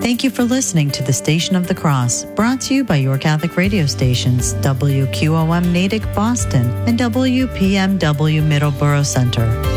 Thank you for listening to the Station of the Cross, brought to you by your Catholic radio stations, WQOM Natick Boston and WPMW Middleborough Center.